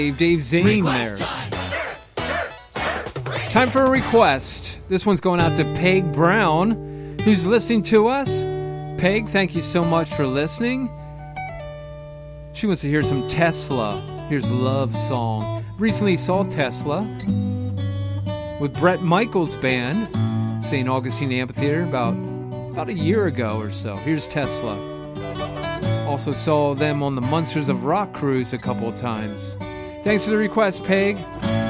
Dave Zane there. Time for a request. This one's going out to Peg Brown, who's listening to us. Peg, thank you so much for listening. She wants to hear some Tesla. Here's Love Song. Recently saw Tesla with Bret Michaels' band, St. Augustine Amphitheater, about a year ago or so. Here's Tesla. Also saw them on the Monsters of Rock cruise a couple of times. Thanks for the request, Peg.